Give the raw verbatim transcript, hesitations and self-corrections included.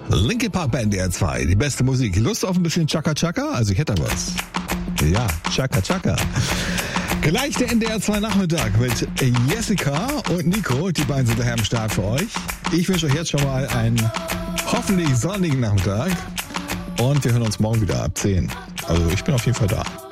Linkin Park bei N D R zwei, die beste Musik. Lust auf ein bisschen Chaka Chaka? Also ich hätte da was. Ja, Chaka Chaka. Gleich der N D R zwei Nachmittag mit Jessica und Nico. Die beiden sind daher am Start für euch. Ich wünsche euch jetzt schon mal einen hoffentlich sonnigen Nachmittag. Und wir hören uns morgen wieder ab zehn. Also ich bin auf jeden Fall da.